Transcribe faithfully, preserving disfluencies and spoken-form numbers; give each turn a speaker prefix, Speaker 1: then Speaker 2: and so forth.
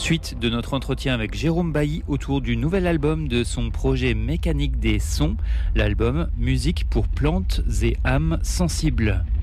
Speaker 1: Suite de notre entretien avec Jérôme Bailly autour du nouvel album de son projet Mécanique des sons, l'album Musique pour plantes et âmes sensibles.